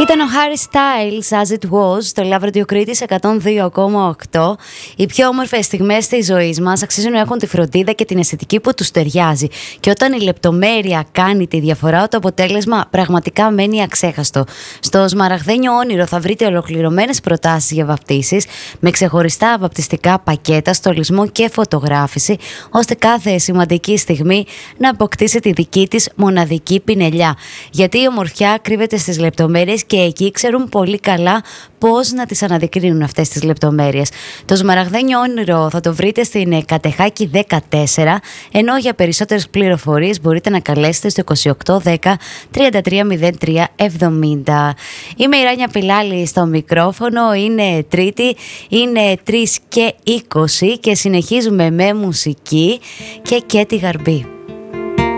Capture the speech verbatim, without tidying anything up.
Ήταν ο Harry Styles, As It Was, στο Love Radio Κρήτης εκατόν δύο κόμμα οκτώ. Οι πιο όμορφες στιγμές της ζωής μας αξίζουν να έχουν τη φροντίδα και την αισθητική που τους ταιριάζει. Και όταν η λεπτομέρεια κάνει τη διαφορά, το αποτέλεσμα πραγματικά μένει αξέχαστο. Στο Σμαραγδένιο Όνειρο θα βρείτε ολοκληρωμένες προτάσεις για βαπτίσεις, με ξεχωριστά βαπτιστικά πακέτα, στολισμό και φωτογράφηση, ώστε κάθε σημαντική στιγμή να αποκτήσει τη δική της μοναδική πινελιά. Γιατί η ομορφιά κρύβεται στις λεπτομέρειες και εκεί ξέρουν πολύ καλά πώς να τις αναδεικνύουν αυτές τις λεπτομέρειες. Το Σμαραγδένιο Όνειρο θα το βρείτε στην Κατεχάκη δεκατέσσερα, ενώ για περισσότερες πληροφορίες μπορείτε να καλέσετε στο είκοσι οκτώ δέκα τριάντα τρία μηδέν τρία εβδομήντα. Είμαι η Ράνια Πιλάλη στο μικρόφωνο, είναι Τρίτη, είναι τρεις και είκοσι και συνεχίζουμε με μουσική και Κέτι Γαρμπή.